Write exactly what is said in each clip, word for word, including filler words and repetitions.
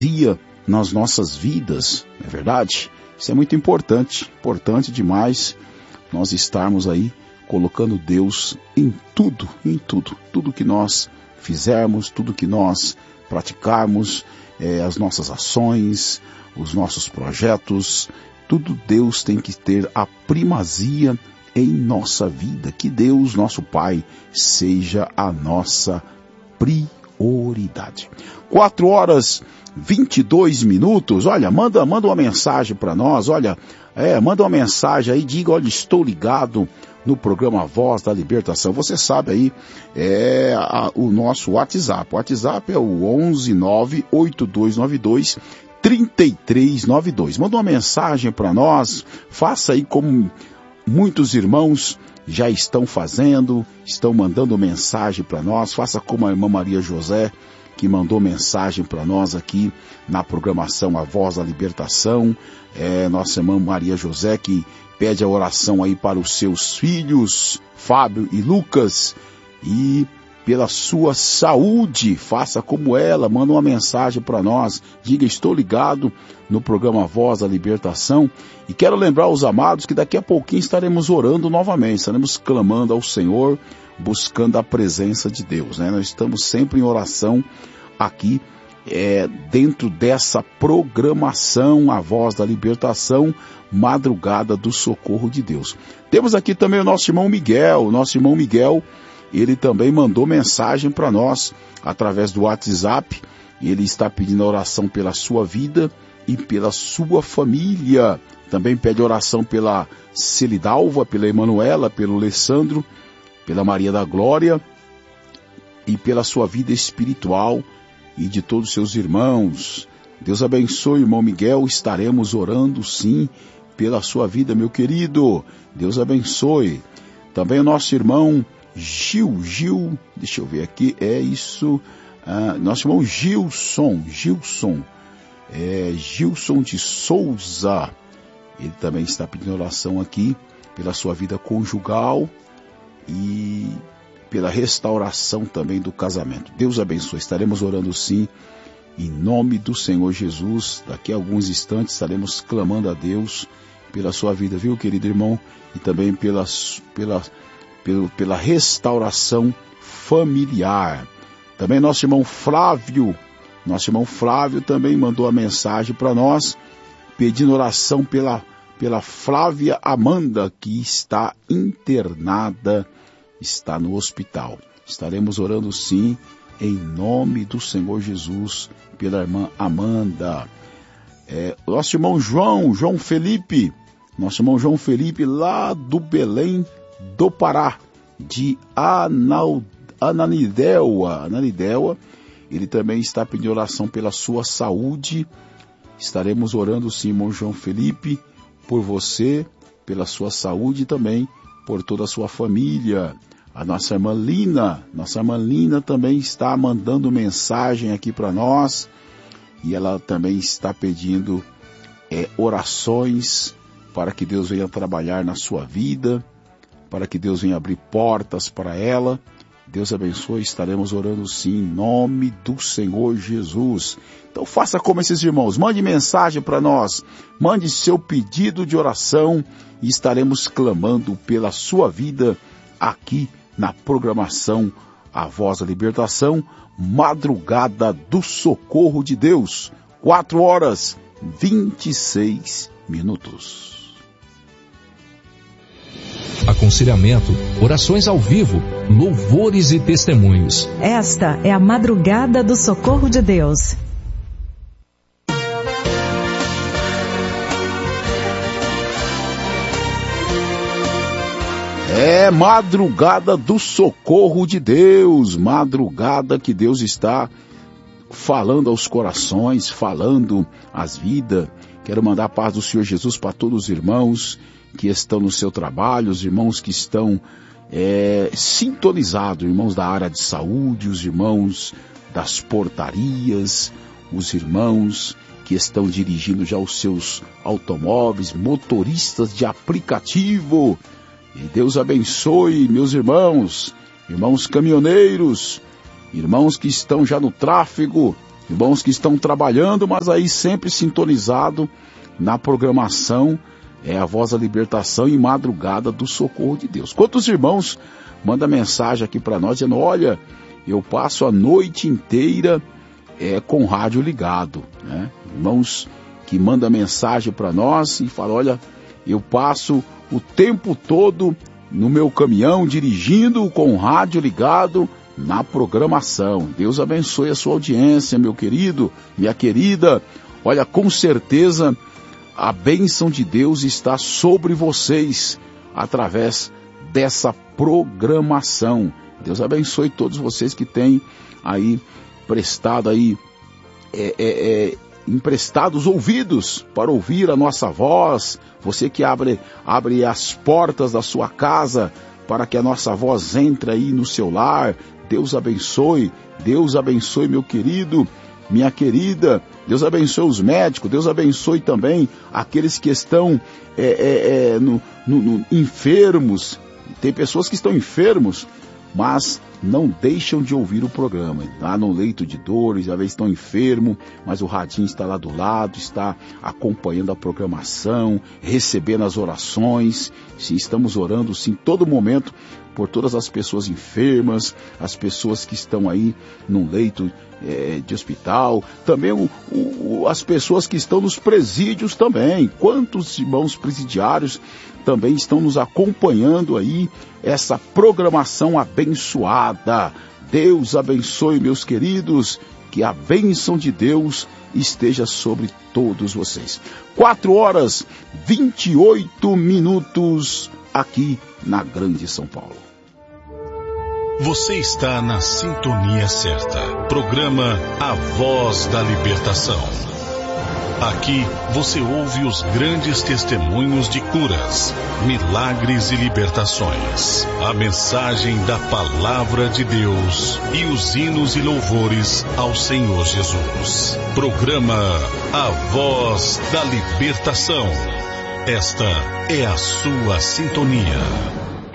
dia nas nossas vidas, não é verdade? Isso é muito importante, importante demais nós estarmos aí colocando Deus em tudo, em tudo, tudo que nós fizermos, tudo que nós praticarmos, é, as nossas ações, os nossos projetos, tudo Deus tem que ter a primazia em nossa vida. Que Deus, nosso Pai, seja a nossa prioridade. Quatro horas vinte e dois minutos. Olha, manda, manda uma mensagem para nós. Olha, é, manda uma mensagem aí, diga, olha, estou ligado no programa Voz da Libertação. Você sabe aí, é a, o nosso WhatsApp. O WhatsApp é o onze nove oito dois nove dois três três nove dois. Manda uma mensagem para nós. Faça aí como muitos irmãos já estão fazendo, estão mandando mensagem para nós. Faça como a irmã Maria José, que mandou mensagem para nós aqui na programação A Voz da Libertação. É, nossa irmã Maria José, que pede a oração aí para os seus filhos, Fábio e Lucas, e pela sua saúde. Faça como ela, manda uma mensagem para nós, diga, estou ligado no programa Voz da Libertação. E quero lembrar os amados que daqui a pouquinho estaremos orando novamente, estaremos clamando ao Senhor, buscando a presença de Deus, né? Nós estamos sempre em oração aqui, é, dentro dessa programação A Voz da Libertação, Madrugada do Socorro de Deus. Temos aqui também o nosso irmão Miguel. O nosso irmão Miguel, ele também mandou mensagem para nós através do WhatsApp. Ele está pedindo oração pela sua vida e pela sua família. Também pede oração pela Celidalva, pela Emanuela, pelo Alessandro, pela Maria da Glória e pela sua vida espiritual e de todos os seus irmãos. Deus abençoe, irmão Miguel. Estaremos orando sim pela sua vida, meu querido. Deus abençoe. Também o nosso irmão Gil, Gil, deixa eu ver aqui, é isso, ah, nosso irmão Gilson, Gilson, é, Gilson de Souza. Ele também está pedindo oração aqui pela sua vida conjugal e pela restauração também do casamento. Deus abençoe. Estaremos orando sim, em nome do Senhor Jesus. Daqui a alguns instantes estaremos clamando a Deus pela sua vida, viu, querido irmão? E também pela, pela, pela, pela restauração familiar. Também nosso irmão Flávio, nosso irmão Flávio também mandou a mensagem para nós, pedindo oração pela, pela Flávia Amanda, que está internada, está no hospital. Estaremos orando sim, em nome do Senhor Jesus, pela irmã Amanda. É, nosso irmão João, João Felipe, nosso irmão João Felipe, lá do Belém do Pará, de Anal, Ananindeua, Ananindeua, ele também está pedindo oração pela sua saúde. Estaremos orando sim, irmão João Felipe, por você, pela sua saúde e também por toda a sua família. A nossa irmã Lina, nossa irmã Lina também está mandando mensagem aqui para nós, e ela também está pedindo é, orações para que Deus venha trabalhar na sua vida, para que Deus venha abrir portas para ela. Deus abençoe, estaremos orando sim, em nome do Senhor Jesus. Então faça como esses irmãos, mande mensagem para nós, mande seu pedido de oração e estaremos clamando pela sua vida aqui na programação A Voz da Libertação, Madrugada do Socorro de Deus, quatro horas vinte e seis minutos. Aconselhamento, orações ao vivo, louvores e testemunhos. Esta é a Madrugada do Socorro de Deus. É madrugada do socorro de Deus, madrugada que Deus está falando aos corações, falando às vidas. Quero mandar a paz do Senhor Jesus para todos os irmãos que estão no seu trabalho, os irmãos que estão é, sintonizados, irmãos da área de saúde, os irmãos das portarias, os irmãos que estão dirigindo já os seus automóveis, motoristas de aplicativo. E Deus abençoe meus irmãos, irmãos caminhoneiros, irmãos que estão já no tráfego, irmãos que estão trabalhando, mas aí sempre sintonizado na programação, é a Voz da Libertação e Madrugada do Socorro de Deus. Quantos irmãos mandam mensagem aqui para nós, dizendo, olha, eu passo a noite inteira é, com o rádio ligado, né? Irmãos que mandam mensagem para nós e falam, olha, eu passo o tempo todo no meu caminhão, dirigindo com o rádio ligado na programação. Deus abençoe a sua audiência, meu querido, minha querida. Olha, com certeza a bênção de Deus está sobre vocês através dessa programação. Deus abençoe todos vocês que têm aí prestado aí, é, é, é, emprestados ouvidos para ouvir a nossa voz. Você que abre, abre as portas da sua casa para que a nossa voz entre aí no seu lar. Deus abençoe, Deus abençoe, meu querido, minha querida. Deus abençoe os médicos, Deus abençoe também aqueles que estão é, é, é, no, no, no, enfermos. Tem pessoas que estão enfermos, mas não deixam de ouvir o programa. Lá no leito de dores, às vezes estão enfermos, mas o radinho está lá do lado, está acompanhando a programação, recebendo as orações. Sim, estamos orando, sim, todo momento, por todas as pessoas enfermas, as pessoas que estão aí num leito é, de hospital, também o, o, as pessoas que estão nos presídios também. Quantos irmãos presidiários também estão nos acompanhando aí, essa programação abençoada. Deus abençoe, meus queridos, que a bênção de Deus esteja sobre todos vocês. Quatro horas, vinte e oito minutos, aqui na Grande São Paulo. Você está na sintonia certa. Programa A Voz da Libertação. Aqui você ouve os grandes testemunhos de curas, milagres e libertações. A mensagem da Palavra de Deus e os hinos e louvores ao Senhor Jesus. Programa A Voz da Libertação. Esta é a sua sintonia.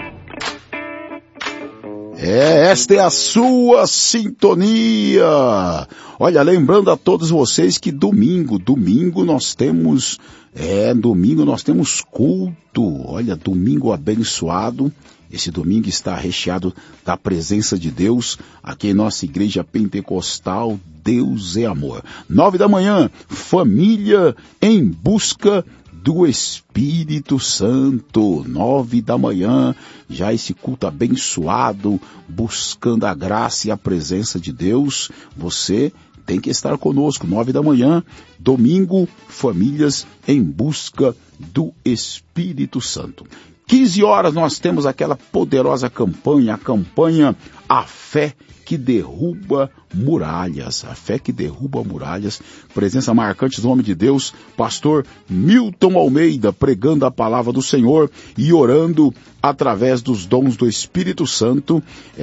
É, esta é a sua sintonia. Olha, lembrando a todos vocês que domingo, domingo nós temos, é, domingo nós temos culto. Olha, domingo abençoado. Esse domingo está recheado da presença de Deus aqui em nossa igreja pentecostal. Deus é amor. Nove da manhã, família em busca do Espírito Santo. Nove da manhã, já esse culto abençoado, buscando a graça e a presença de Deus. Você tem que estar conosco. Nove da manhã, domingo, famílias em busca do Espírito Santo. quinze horas nós temos aquela poderosa campanha, a campanha A Fé que Derruba Muralhas. A Fé que Derruba Muralhas. Presença marcante do homem de Deus, pastor Milton Almeida, pregando a palavra do Senhor e orando através dos dons do Espírito Santo.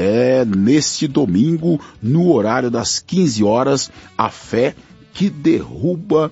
É neste domingo, no horário das quinze horas, A Fé que Derruba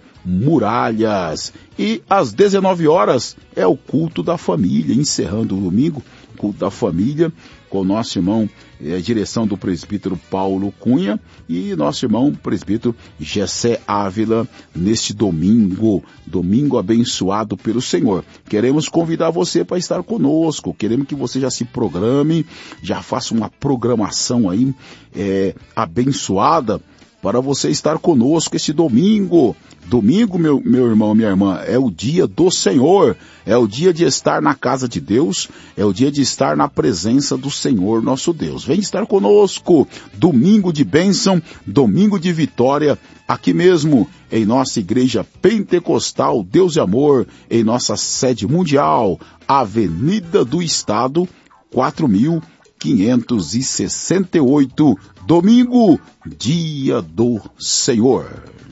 Muralhas. E às dezenove horas é o culto da família, encerrando o domingo, culto da família, com o nosso irmão, é, direção do presbítero Paulo Cunha e nosso irmão presbítero Gessé Ávila, neste domingo, domingo abençoado pelo Senhor. Queremos convidar você para estar conosco, queremos que você já se programe, já faça uma programação aí, é, abençoada, para você estar conosco esse domingo. Domingo, meu, meu irmão, minha irmã, é o dia do Senhor, é o dia de estar na casa de Deus, é o dia de estar na presença do Senhor nosso Deus. Vem estar conosco, domingo de bênção, domingo de vitória, aqui mesmo, em nossa igreja pentecostal Deus e Amor, em nossa sede mundial, Avenida do Estado, quatro mil quinhentos e sessenta e oito, domingo, dia do Senhor.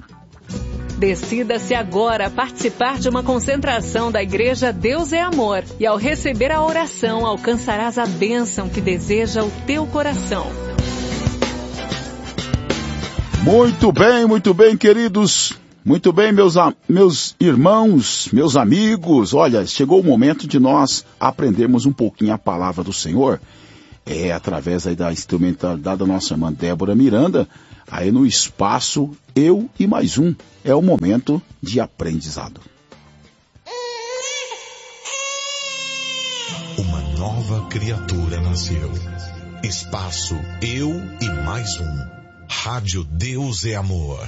Decida-se agora a participar de uma concentração da Igreja Deus é Amor e ao receber a oração alcançarás a bênção que deseja o teu coração. Muito bem, muito bem, queridos. Muito bem, meus, meus irmãos, meus amigos. Olha, chegou o momento de nós aprendermos um pouquinho a palavra do Senhor. é através aí da instrumentalidade da nossa irmã Débora Miranda, aí no espaço Eu e Mais Um. É o momento de aprendizado. Uma nova criatura nasceu. Espaço Eu e Mais Um. Rádio Deus é Amor.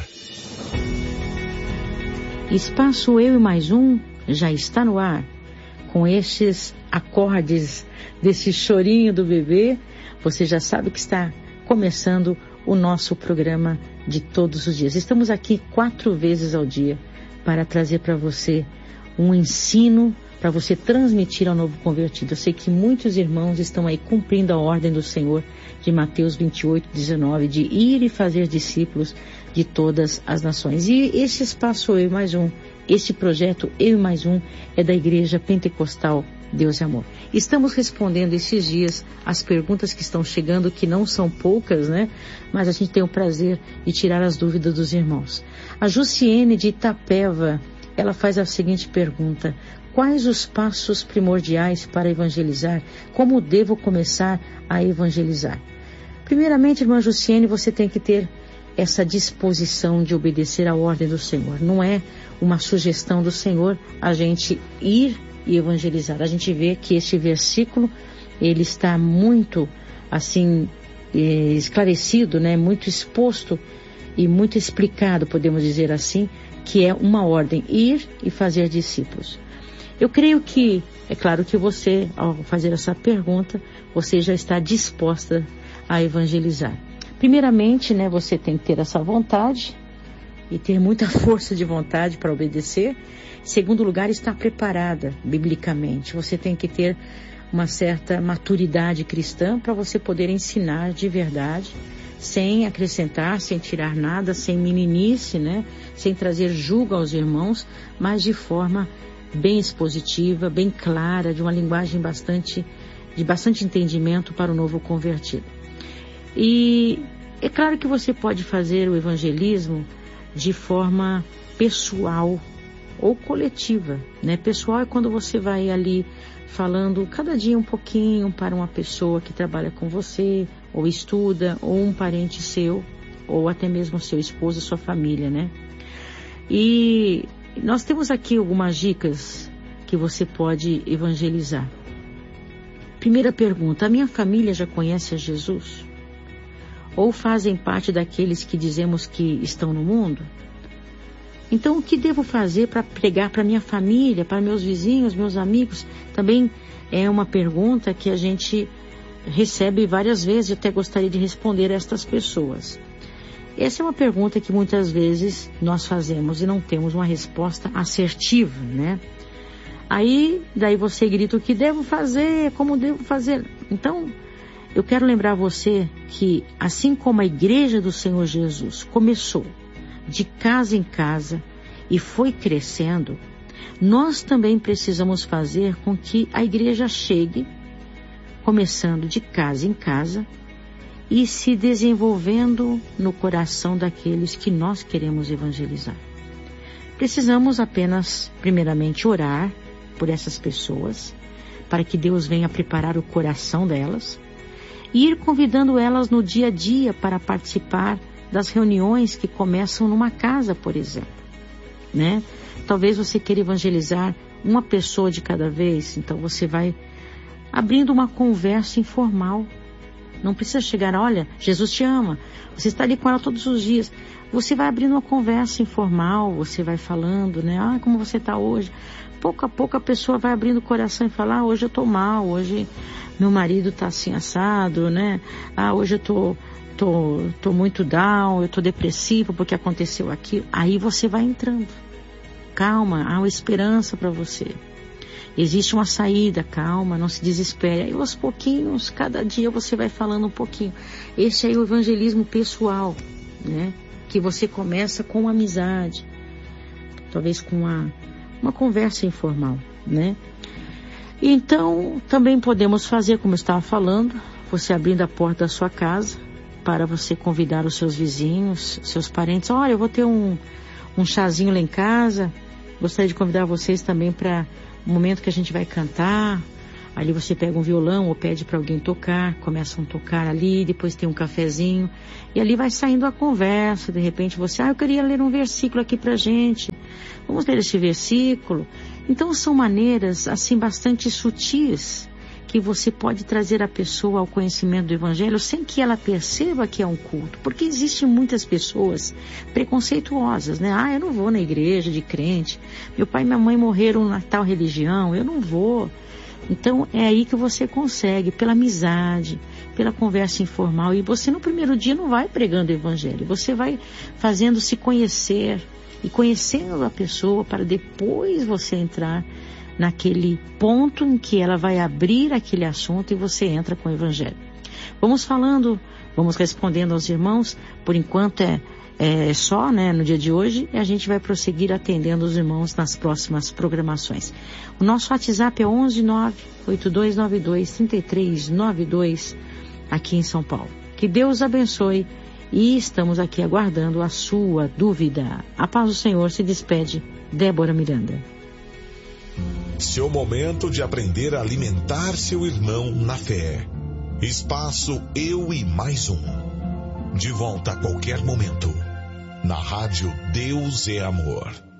Espaço Eu e Mais Um já está no ar. Com estes acordes desse chorinho do bebê, você já sabe que está começando o nosso programa de todos os dias. Estamos aqui quatro vezes ao dia para trazer para você um ensino, para você transmitir ao novo convertido. Eu sei que muitos irmãos estão aí cumprindo a ordem do Senhor de Mateus vinte e oito, dezenove, de ir e fazer discípulos de todas as nações. E esse espaço Eu e Mais Um, este projeto Eu e Mais Um, é da Igreja Pentecostal Deus é Amor. Estamos respondendo esses dias as perguntas que estão chegando, que não são poucas, né? Mas a gente tem o prazer de tirar as dúvidas dos irmãos. A Jussiene de Itapeva, ela faz a seguinte pergunta: quais os passos primordiais para evangelizar? Como devo começar a evangelizar? Primeiramente, irmã Jussiene, você tem que ter essa disposição de obedecer à ordem do Senhor. Não é uma sugestão do Senhor a gente ir e evangelizar. A gente vê que este versículo, ele está muito, assim, esclarecido, né? Muito exposto e muito explicado, podemos dizer assim, que é uma ordem, ir e fazer discípulos. Eu creio que, é claro que você, ao fazer essa pergunta, você já está disposta a evangelizar. Primeiramente, né, você tem que ter essa vontade e ter muita força de vontade para obedecer. Em segundo lugar, estar preparada biblicamente. Você tem que ter uma certa maturidade cristã para você poder ensinar de verdade, sem acrescentar, sem tirar nada, sem meninice, né? Sem trazer julgo aos irmãos, mas de forma bem expositiva, bem clara, de uma linguagem bastante, de bastante entendimento para o novo convertido. E é claro que você pode fazer o evangelismo de forma pessoal ou coletiva, né? Pessoal é quando você vai ali falando cada dia um pouquinho para uma pessoa que trabalha com você, ou estuda, ou um parente seu, ou até mesmo seu esposo, sua família, né? E nós temos aqui algumas dicas que você pode evangelizar. Primeira pergunta: a minha família já conhece a Jesus? Ou fazem parte daqueles que dizemos que estão no mundo? Então, o que devo fazer para pregar para minha família, para meus vizinhos, meus amigos? Também é uma pergunta que a gente recebe várias vezes. Eu até gostaria de responder a estas pessoas. Essa é uma pergunta que muitas vezes nós fazemos e não temos uma resposta assertiva, né? Aí, daí você grita: o que devo fazer? Como devo fazer? Então, eu quero lembrar você que, assim como a Igreja do Senhor Jesus começou de casa em casa e foi crescendo, nós também precisamos fazer com que a igreja chegue, começando de casa em casa e se desenvolvendo no coração daqueles que nós queremos evangelizar. Precisamos apenas, primeiramente, orar por essas pessoas, para que Deus venha preparar o coração delas, e ir convidando elas no dia a dia para participar das reuniões que começam numa casa, por exemplo, né? Talvez você queira evangelizar uma pessoa de cada vez, então você vai abrindo uma conversa informal. Não precisa chegar: olha, Jesus te ama, você está ali com ela todos os dias. Você vai abrindo uma conversa informal, você vai falando, né? Ah, como você está hoje? Pouco a pouco a pessoa vai abrindo o coração e fala: ah, hoje eu estou mal, hoje meu marido está assim assado, né? Ah, hoje eu estou tô, tô muito down, eu estou depressivo porque aconteceu aquilo. Aí você vai entrando. Calma, há uma esperança para você. Existe uma saída, calma, não se desespere. E aos pouquinhos, cada dia você vai falando um pouquinho. Esse é o evangelismo pessoal, né? Que você começa com amizade, talvez com uma, uma conversa informal, né? Então, também podemos fazer, como eu estava falando, você abrindo a porta da sua casa para você convidar os seus vizinhos, seus parentes. Olha, eu vou ter um, um chazinho lá em casa, gostaria de convidar vocês também para o momento que a gente vai cantar. Ali você pega um violão ou pede para alguém tocar, começam a tocar ali, depois tem um cafezinho, e ali vai saindo a conversa. De repente você, ah, eu queria ler um versículo aqui pra gente, vamos ler esse versículo. Então são maneiras assim bastante sutis que você pode trazer a pessoa ao conhecimento do Evangelho sem que ela perceba que é um culto. Porque existem muitas pessoas preconceituosas, né? Ah, eu não vou na igreja de crente, meu pai e minha mãe morreram na tal religião, eu não vou. Então é aí que você consegue, pela amizade, pela conversa informal. E você no primeiro dia não vai pregando o Evangelho, você vai fazendo se conhecer e conhecendo a pessoa para depois você entrar naquele ponto em que ela vai abrir aquele assunto e você entra com o Evangelho. Vamos falando, vamos respondendo aos irmãos. Por enquanto é, é só, né, no dia de hoje, e a gente vai prosseguir atendendo os irmãos nas próximas programações. O nosso WhatsApp é onze nove oito dois nove dois três três nove dois aqui em São Paulo. Que Deus abençoe e estamos aqui aguardando a sua dúvida. A paz do Senhor. Se despede Débora Miranda. Seu momento de aprender a alimentar seu irmão na fé. Espaço Eu e Mais Um. De volta a qualquer momento. Na rádio Deus é Amor.